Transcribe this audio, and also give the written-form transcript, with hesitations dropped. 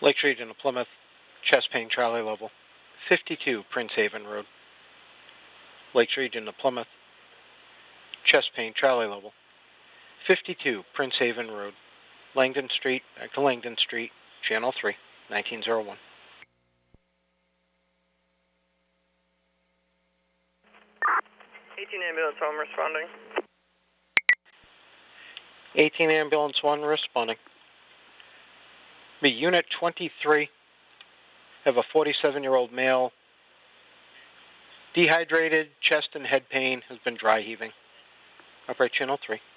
Lakes Region of Plymouth, chest pain, Charlie level, 52 Prince Haven Road. Lakes Region of Plymouth, chest pain, Charlie level, 52 Prince Haven Road. Langdon Street, back to Langdon Street, Channel 3, 1901. 18 ambulance 1 responding. 18 ambulance 1 responding. Be unit 23. Have a 47-year-old male. Dehydrated, chest and head pain, has been dry heaving. Operate Channel 3.